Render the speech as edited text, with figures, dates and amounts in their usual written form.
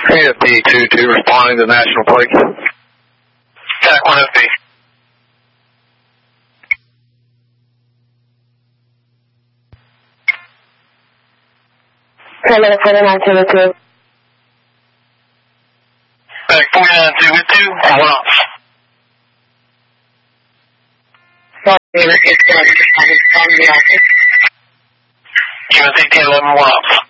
AFP-22 responding to National Police. TAC 1 FP. Hello, 4922. TAC 4922, I'm 1 off. UNC 1011, 1 off.